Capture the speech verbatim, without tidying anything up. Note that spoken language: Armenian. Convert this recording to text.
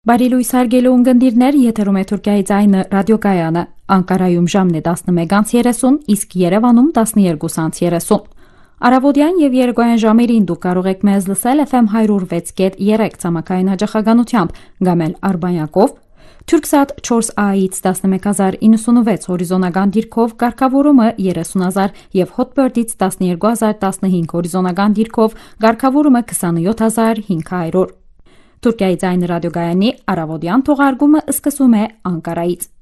Բարի լույս հարգելի ունկնդիրներ, եթերում է Թուրքիայի ձայնը ռադիոկայանը, Անկարայում ժամն է տասնմեկ երեսուն, իսկ Երևանում տասնյոթ երեսուն։ Առավոտյան եւ երեկոյան ժամերին դուք կարող եք մեզ լսել F M one oh six point three ցամաքային հաճախականությամբ, կամ էլ Արբանյակով, Թուրքսատ four A-ից տասնմեկ հազար նոյնսունվեց հորիզոնական դիրքով կարգավորումը երեսուն հազար եւ Hotbird-ից տասնյոթ հազար տասնհինգ հորիզոնական դիրքով կարգավորումը քսանյոթ հազար հինգ հարյուր։ Թուրքիայի ձայնը ռադիոգայանի առավոտյան թողարկումը սկսում է Անկարայից։